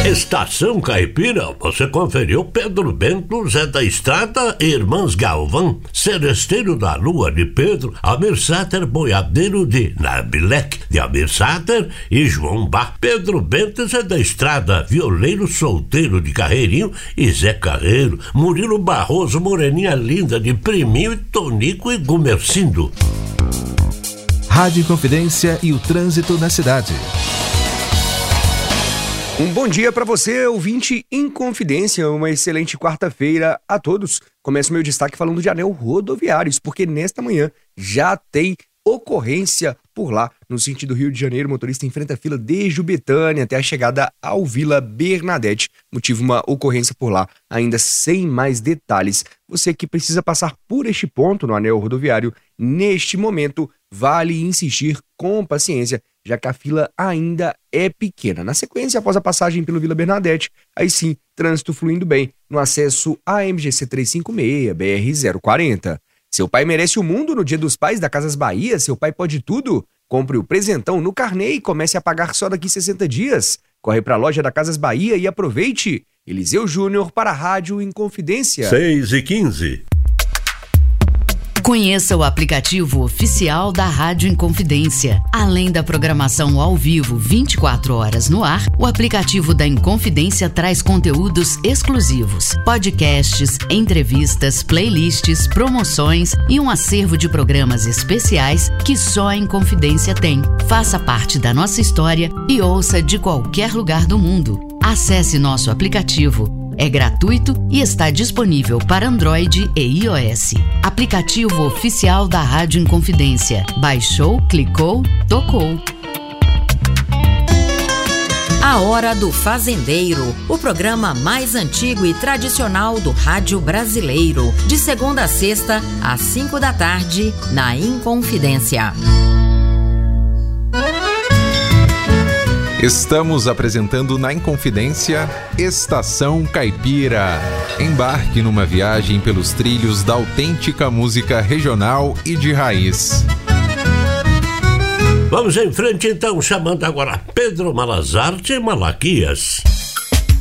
Estação Caipira, você conferiu Pedro Bento, Zé da Estrada, Irmãs Galvão, Seresteiro da Lua de Pedro, Almir Sater, Boiadeiro de Nabilec, de Almir Sater e João Bá. Pedro Bento, Zé da Estrada, Violeiro Solteiro de Carreirinho e Zé Carreiro, Murilo Barroso, Moreninha Linda de Priminho e Tonico e Gumercindo. Rádio Inconfidência e o trânsito na cidade. Um bom dia para você, ouvinte Inconfidência, uma excelente quarta-feira a todos. Começo o meu destaque falando de anel rodoviários, porque nesta manhã já tem ocorrência por lá. No sentido Rio de Janeiro, o motorista enfrenta fila desde Betânia até a chegada ao Vila Bernadette. Motivo uma ocorrência por lá, ainda sem mais detalhes. Você que precisa passar por este ponto no anel rodoviário, neste momento, vale insistir com paciência, já que a fila ainda é pequena. Na sequência, após a passagem pelo Vila Bernadette, aí sim, trânsito fluindo bem no acesso à MGC 356, BR-040. Seu pai merece o mundo no Dia dos Pais da Casas Bahia. Seu pai pode tudo. Compre o presentão no carnê e comece a pagar só daqui 60 dias. Corre para a loja da Casas Bahia e aproveite. Eliseu Júnior para a Rádio Inconfidência. 6h15. Conheça o aplicativo oficial da Rádio Inconfidência. Além da programação ao vivo 24 horas no ar, o aplicativo da Inconfidência traz conteúdos exclusivos, podcasts, entrevistas, playlists, promoções e um acervo de programas especiais que só a Inconfidência tem. Faça parte da nossa história e ouça de qualquer lugar do mundo. Acesse nosso aplicativo. É gratuito e está disponível para Android e iOS. Aplicativo oficial da Rádio Inconfidência. Baixou, clicou, tocou. A Hora do Fazendeiro, o programa mais antigo e tradicional do rádio brasileiro. De segunda a sexta, às 5 da tarde, na Inconfidência. Estamos apresentando na Inconfidência Estação Caipira. Embarque numa viagem pelos trilhos da autêntica música regional e de raiz. Vamos em frente então, chamando agora Pedro Malazarte e Malaquias.